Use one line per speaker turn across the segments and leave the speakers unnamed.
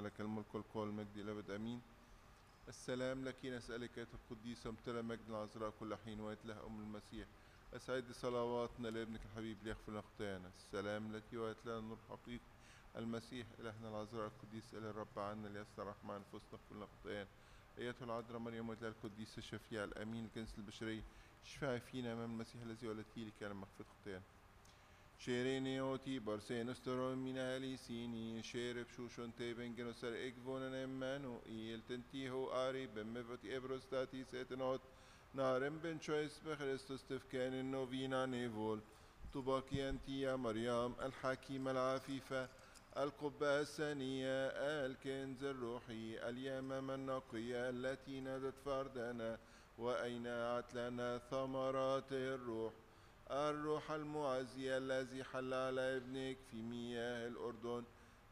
لك الملك والقوة والمجد إلى أبد آمين. السلام لك نسألك يا القديسة امتلأ مجد العذراء كل حين ويتلها أم المسيح. أسعد صلواتنا لابنك الحبيب ليغفر لنا خطايانا. السلام لك ويتلأ النور حقيقي المسيح إلهنا العذراء القديس إلى الرب عنا ليستر رحمة أنفسنا كل خطايانا. أيتها العذراء مريم ويتلأ القديسة الشفيعة الأمين الكنس البشرية، اشفعي فينا أمام المسيح الذي ولدتيه لكي مغفرة خطايانا. Sherenioti Barsenos Toromina Alisini Sherep Shushon Teben Genosar Egvonan Emmanu Il Tentiho Ari Bemevati Ebrostati Setenot Narem Ben Chois Bechristus Tefken Novina Nevol Tubaki Antia Mariam الحكيم العفيفة القبة الثانية الكنز الروحي اليمامة النقية التي نادت فردنا وأينعت لنا ثمرات الروح الروح المعزي الذي حل على ابنك في مياه الأردن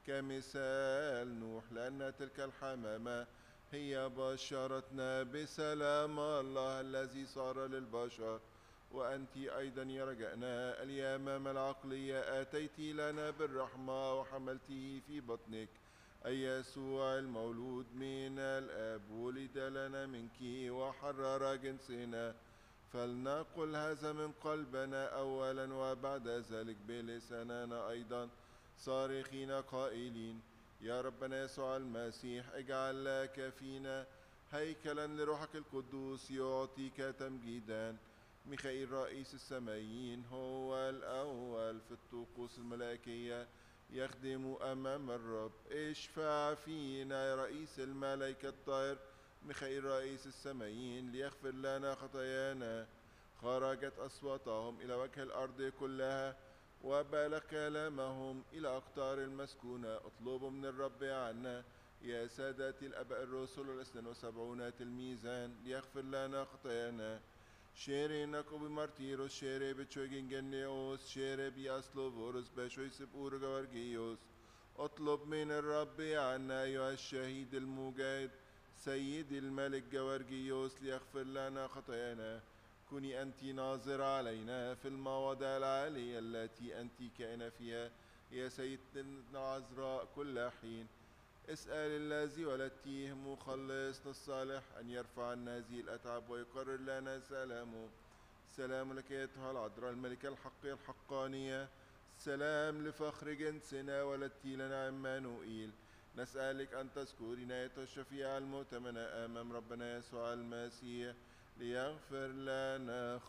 كمثال نوح، لأن تلك الحمامة هي بشرتنا بسلام الله الذي صار للبشر. وأنت أيضا يا رجائنا اليمامة العقلية آتيت لنا بالرحمة وحملته في بطنك أي يسوع المولود من الآب ولد لنا منك وحرر جنسنا. فلنقل هذا من قلبنا أولا وبعد ذلك بلساننا أيضا صارخين قائلين: يا ربنا يسوع المسيح اجعل لك فينا هيكلا لروحك القدوس يعطيك تمجيدا. ميخائيل رئيس السمايين هو الأول في الطقوس الملائكية يخدم أمام الرب. اشفع فينا يا رئيس الملائكة الطاهر ميخائيل رئيس السمايين ليغفر لنا خطايانا. خرجت أصواتهم إلى وجه الأرض كلها وبلغ كلامهم إلى أقطار المسكونة. اطلبوا من الرب عنا يا سادة الأباء الرسل وال72 تلميذا ليغفر لنا خطايانا. شيري نكو بمارتيروس شيري بتشويجين جنيوس شيري بياسلوفورس بشويسب أورغورجيوس. اطلب من الرب عنا أيها الشهيد المجاهد سيد الملك جوارجيوس ليغفر لنا خطايانا. كوني أنت ناظرة علينا في المواضع العالية التي أنت كائنة فيها يا سيدنا العذراء كل حين. اسأل الذي ولدتيه مخلصنا الصالح أن يرفع عنا هذه الأتعاب ويقرر لنا سلامه. سلام لك أيتها العذراء الملكة الحقية الحقانية. سلام لفخر جنسنا ولدتي لنا عمانوئيل. نسألك أن تذكرينا أيتها الشفيعة المؤتمنة أمام ربنا يسوع المسيح ليغفر لنا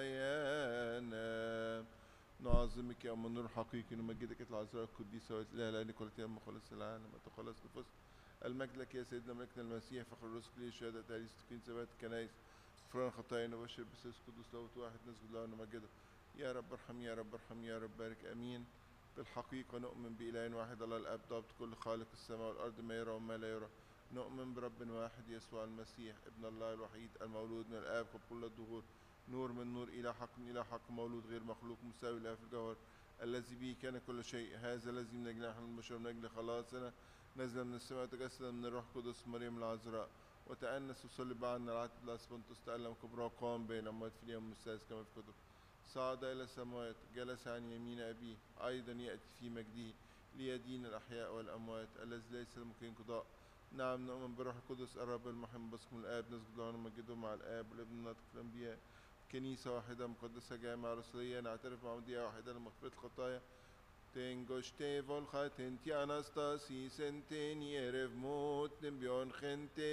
خطايانا. نعظمك يا أم النور الحقيقي نمجدك العذراء القديسة والإله لأن كل تيام مخلص العالم وتخلص نفوس. المجد لك يا سيدنا ملكنا المسيح فخر الرسل لي شهادة تاريخ تكين ثبات الكنائس غفران خطايانا وبشر بسيس قدوس لوت واحد نسجد له ونمجده. يا رب ارحم يا رب ارحم يا رب بارك امين. بالحقيقة نؤمن بإله واحد الله الآب ضابط كل خالق السماء والأرض ما يرى وما لا يرى. نؤمن برب واحد يسوع المسيح ابن الله الوحيد المولود من الآب قبل كل الدهور نور من نور إلى حق إلى حق مولود غير مخلوق مساوي له في الجوهر الذي به كان كل شيء. هذا الذي من أجل نحن البشر من أجل خلاصنا نزل من السماء وتجسد من الروح القدس مريم العذراء وتأنس وصلب عنا العتب الأسبنطس تألم كبرى وقام بين الأموات في اليوم السادس كما في الكتب. صعد إلى السماوات جلس عن يمين أبيه أيضا يأتي في مجده ليدين الأحياء والأموات الذي ليس الممكن قضاء. نعم نؤمن بروح القدس الرب المحب باسم الآب نسجد له ونمجده مع الآب والابن الناطق الأنبياء كنيسة واحدة مقدسة جامعة رسولية نعترف بعمودية واحدة لمغفرة الخطايا. Tengoš te volha tenti anastasis en ten jerev mot nem bjorn gente